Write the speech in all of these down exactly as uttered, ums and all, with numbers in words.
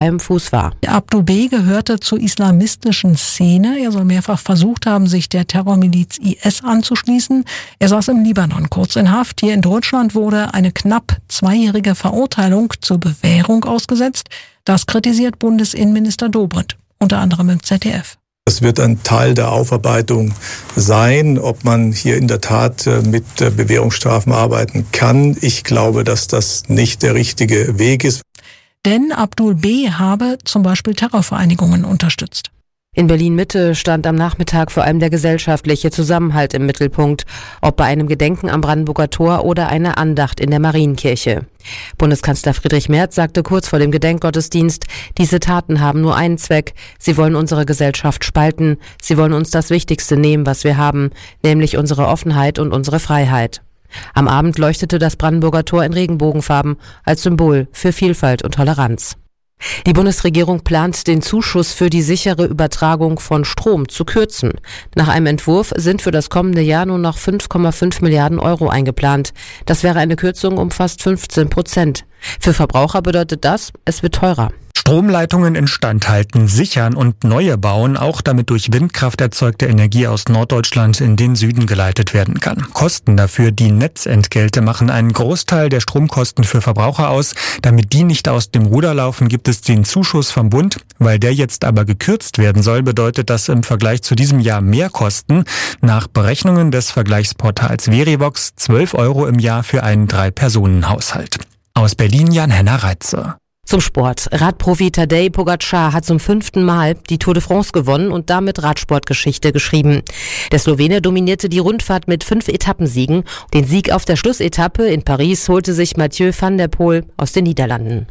freiem Fuß war. Abdul B. gehörte zur islamistischen Szene. Er soll mehrfach versucht haben, sich der Terrormiliz I S anzuschließen. Er saß im Libanon kurz in Haft. Hier in Deutschland wurde eine knapp zweijährige Verurteilung zur Bewährung ausgesetzt. Das kritisiert Bundesinnenminister Dobrindt, unter anderem im Z D F. Das wird ein Teil der Aufarbeitung sein, ob man hier in der Tat mit Bewährungsstrafen arbeiten kann. Ich glaube, dass das nicht der richtige Weg ist. Denn Abdul B. habe zum Beispiel Terrorvereinigungen unterstützt. In Berlin-Mitte stand am Nachmittag vor allem der gesellschaftliche Zusammenhalt im Mittelpunkt, ob bei einem Gedenken am Brandenburger Tor oder einer Andacht in der Marienkirche. Bundeskanzler Friedrich Merz sagte kurz vor dem Gedenkgottesdienst, diese Taten haben nur einen Zweck, sie wollen unsere Gesellschaft spalten, sie wollen uns das Wichtigste nehmen, was wir haben, nämlich unsere Offenheit und unsere Freiheit. Am Abend leuchtete das Brandenburger Tor in Regenbogenfarben als Symbol für Vielfalt und Toleranz. Die Bundesregierung plant, den Zuschuss für die sichere Übertragung von Strom zu kürzen. Nach einem Entwurf sind für das kommende Jahr nur noch fünf Komma fünf Milliarden Euro eingeplant. Das wäre eine Kürzung um fast fünfzehn Prozent. Für Verbraucher bedeutet das, es wird teurer. Stromleitungen instand halten, sichern und neue bauen, auch damit durch Windkraft erzeugte Energie aus Norddeutschland in den Süden geleitet werden kann. Kosten dafür, die Netzentgelte, machen einen Großteil der Stromkosten für Verbraucher aus. Damit die nicht aus dem Ruder laufen, gibt es den Zuschuss vom Bund. Weil der jetzt aber gekürzt werden soll, bedeutet das im Vergleich zu diesem Jahr mehr Kosten. Nach Berechnungen des Vergleichsportals Verivox zwölf Euro im Jahr für einen Drei-Personen-Haushalt. Aus Berlin Jan-Henner Reitze. Zum Sport. Radprofi Tadej Pogačar hat zum fünften Mal die Tour de France gewonnen und damit Radsportgeschichte geschrieben. Der Slowene dominierte die Rundfahrt mit fünf Etappensiegen. Den Sieg auf der Schlussetappe in Paris holte sich Mathieu van der Poel aus den Niederlanden.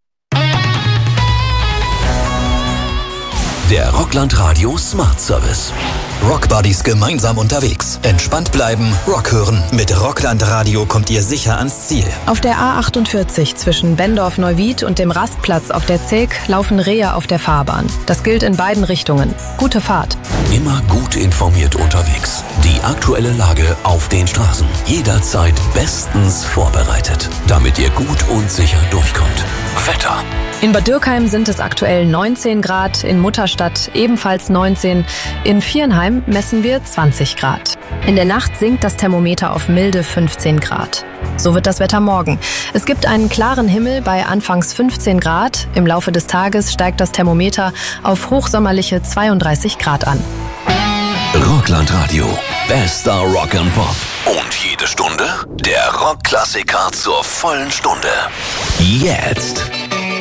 Der Rockland Radio Smart Service. Rockbuddies gemeinsam unterwegs. Entspannt bleiben, Rock hören. Mit Rockland Radio kommt ihr sicher ans Ziel. Auf der A achtundvierzig zwischen Bendorf-Neuwied und dem Rastplatz auf der Zeeg laufen Rehe auf der Fahrbahn. Das gilt in beiden Richtungen. Gute Fahrt. Immer gut informiert unterwegs. Die aktuelle Lage auf den Straßen. Jederzeit bestens vorbereitet, damit ihr gut und sicher durchkommt. Wetter. In Bad Dürkheim sind es aktuell neunzehn Grad, in Mutterstadt ebenfalls neunzehn, in Viernheim messen wir zwanzig Grad. In der Nacht sinkt das Thermometer auf milde fünfzehn Grad. So wird das Wetter morgen. Es gibt einen klaren Himmel bei anfangs fünfzehn Grad. Im Laufe des Tages steigt das Thermometer auf hochsommerliche zweiunddreißig Grad an. Rockland Radio. Bester Rock and Pop. Und jede Stunde der Rockklassiker zur vollen Stunde. Jetzt.